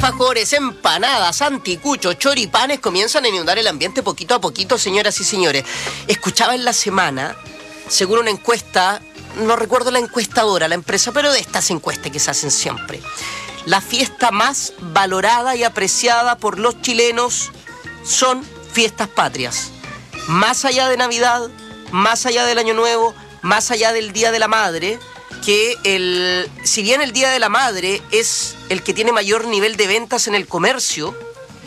Alfajores, empanadas, anticuchos, choripanes comienzan a inundar el ambiente poquito a poquito, señoras y señores. Escuchaba en la semana, según una encuesta, no recuerdo la encuestadora, la empresa, pero de estas encuestas que se hacen siempre. La fiesta más valorada y apreciada por los chilenos son fiestas patrias. Más allá de Navidad, más allá del Año Nuevo, más allá del Día de la Madre, que si bien el Día de la Madre es el que tiene mayor nivel de ventas en el comercio,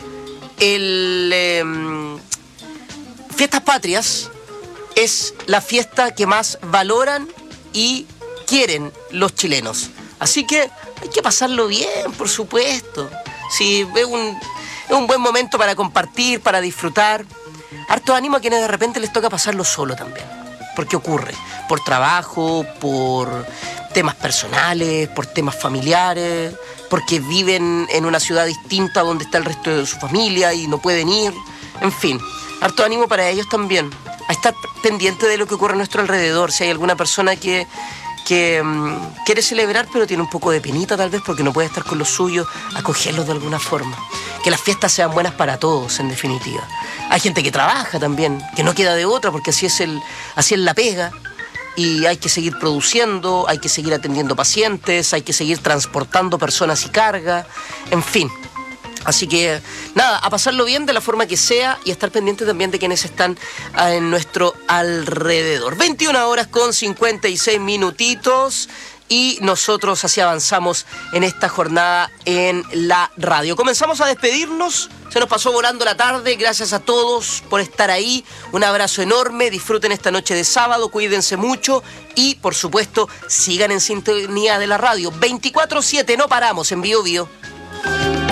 Fiestas Patrias es la fiesta que más valoran y quieren los chilenos. Así que hay que pasarlo bien, por supuesto. Sí, es un buen momento para compartir, para disfrutar. Harto ánimo a quienes de repente les toca pasarlo solo también. Porque ocurre, por trabajo, por temas personales, por temas familiares, porque viven en una ciudad distinta donde está el resto de su familia y no pueden ir. En fin, harto ánimo para ellos también. A estar pendiente de lo que ocurre a nuestro alrededor. Si hay alguna persona que quiere celebrar pero tiene un poco de penita tal vez porque no puede estar con los suyos, acogerlos de alguna forma. Que las fiestas sean buenas para todos, en definitiva. Hay gente que trabaja también, que no queda de otra porque así es la pega. Y hay que seguir produciendo, hay que seguir atendiendo pacientes, hay que seguir transportando personas y carga, en fin. Así que, nada, a pasarlo bien de la forma que sea y a estar pendiente también de quienes están en nuestro alrededor. 21:56 y nosotros así avanzamos en esta jornada en la radio. Comenzamos a despedirnos, se nos pasó volando la tarde, gracias a todos por estar ahí, un abrazo enorme, disfruten esta noche de sábado, cuídense mucho y, por supuesto, sigan en sintonía de la radio. 24/7, no paramos en Bio Bio.